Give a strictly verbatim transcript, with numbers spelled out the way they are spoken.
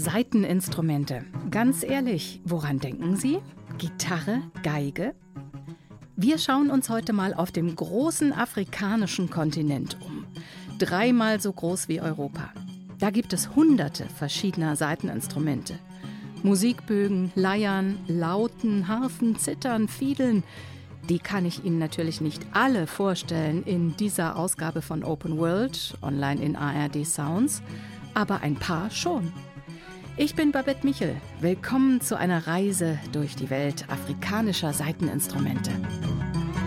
Saiteninstrumente. Ganz ehrlich, woran denken Sie? Gitarre, Geige? Wir schauen uns heute mal auf dem großen afrikanischen Kontinent um. Dreimal so groß wie Europa. Da gibt es hunderte verschiedener Saiteninstrumente. Musikbögen, Leiern, Lauten, Harfen, Zithern, Fiedeln. Die kann ich Ihnen natürlich nicht alle vorstellen in dieser Ausgabe von Open World, online in A R D Sounds, aber ein paar schon. Ich bin Babette Michel. Willkommen zu einer Reise durch die Welt afrikanischer Saiteninstrumente.